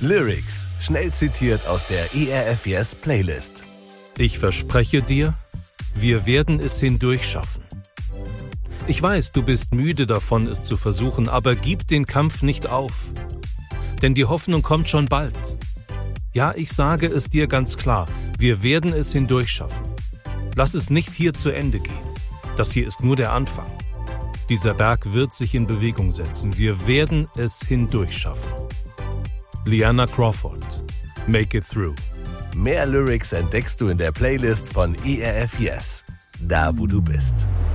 Lyrics, schnell zitiert aus der ERF Yes Playlist. Ich verspreche dir, wir werden es hindurchschaffen. Ich weiß, du bist müde davon, es zu versuchen, aber gib den Kampf nicht auf. Denn die Hoffnung kommt schon bald. Ja, ich sage es dir ganz klar, wir werden es hindurchschaffen. Lass es nicht hier zu Ende gehen. Das hier ist nur der Anfang. Dieser Berg wird sich in Bewegung setzen. Wir werden es hindurchschaffen. Liana Crawford, Make It Through. Mehr Lyrics entdeckst du in der Playlist von ERF Yes, da wo du bist.